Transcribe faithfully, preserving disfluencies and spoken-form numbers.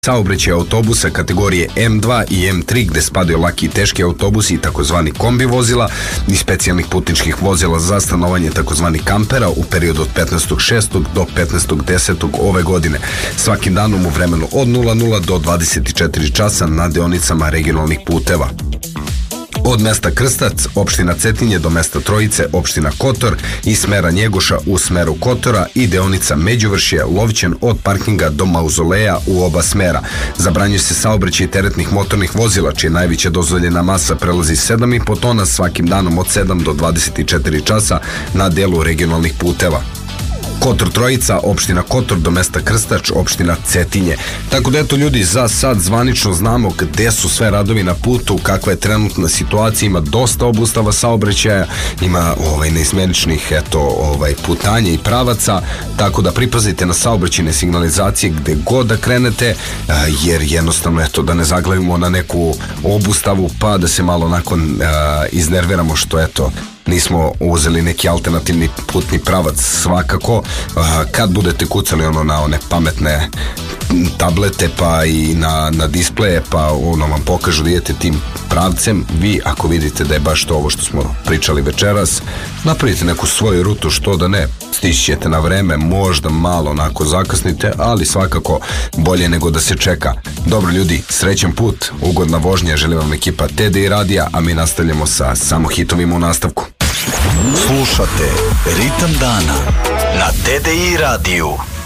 Saobraćaj autobusa kategorije M dva i M tri gde spadaju laki i teški autobusi i takozvani kombi vozila i specijalnih putničkih vozila za stanovanje takozvani kampera u periodu od petnaestog šestog do petnaestog desetog ove godine. Svakim danom u vremenu od nula nula do dvadeset četiri časa na deonicama regionalnih puteva. Od mesta Krstac, opština Cetinje, do mesta Trojice, opština Kotor i smera Njegoša u smeru Kotora i deonica Međuvršje, Lovćen od parkinga do Mauzoleja u oba smera. Zabranjuje se saobraćaj teretnih motornih vozila, čija najveća dozvoljena masa prelazi sedam i po tona svakim danom od sedam do dvadeset četiri časa na delu regionalnih puteva. Kotor Trojica, opština Kotor, do mesta Krstač, opština Cetinje. Tako da eto ljudi, za sad zvanično znamo gde su sve radovi na putu, kakva je trenutna situacija, ima dosta obustava saobraćaja, ima ovaj, neizmeničnih eto, ovaj, putanja i pravaca, tako da pripazite na saobraćajne signalizacije gde god da krenete, jer jednostavno eto, da ne zaglavimo na neku obustavu pa da se malo nakon a, iznerviramo što eto nismo uzeli neki alternativni putni pravac. Svakako kad budete kucali ono na one pametne tablete pa i na, na displeje pa ono vam pokažu da idete tim pravcem, vi ako vidite da je baš to ovo što smo pričali večeras, napravite neku svoju rutu, što da ne, stići ćete na vreme, možda malo onako zakasnite, ali svakako bolje nego da se čeka. Dobro ljudi, srećan put, ugodna vožnja, želim vam ekipa T D I radija, a mi nastavljamo sa samo hitovima u nastavku. Slušate Ritam dana na T D I radiju.